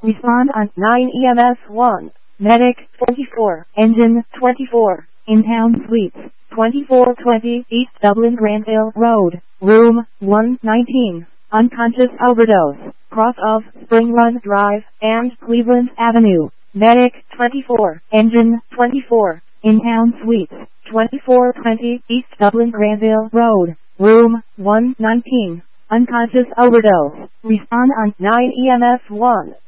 Respond on 9 EMS 1. Medic 44. Engine 24. In-town suites 2420 East Dublin Granville Road. Room 119. Unconscious overdose. Cross of Spring Run Drive and Cleveland Avenue. Medic 24. Engine 24. In-town suites 2420 East Dublin Granville Road. Room 119. Unconscious overdose. Respond on 9 EMS 1.